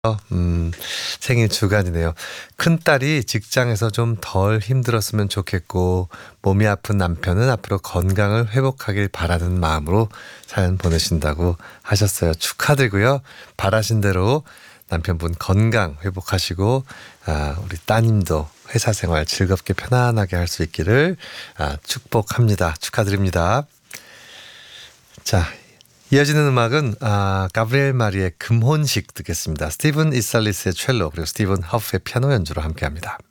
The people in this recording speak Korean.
생일 주간이네요. 큰딸이 직장에서 좀 덜 힘들었으면 좋겠고 몸이 아픈 남편은 앞으로 건강을 회복하길 바라는 마음으로 사연 보내신다고 하셨어요. 축하드리고요. 바라신 대로 남편분 건강 회복하시고 우리 따님도 회사 생활 즐겁게 편안하게 할 수 있기를 축복합니다. 축하드립니다. 자, 이어지는 음악은 가브리엘 마리의 금혼식 듣겠습니다. 스티븐 이살리스의 첼로 그리고 스티븐 허프의 피아노 연주로 함께합니다.